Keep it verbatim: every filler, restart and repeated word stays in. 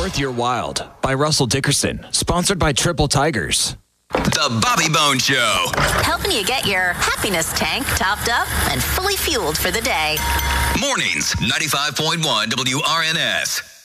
Worth Your Wild by Russell Dickerson. Sponsored by Triple Tigers. The Bobby Bone Show. Helping you get your happiness tank topped up and fully fueled for the day. Mornings, ninety-five point one W R N S.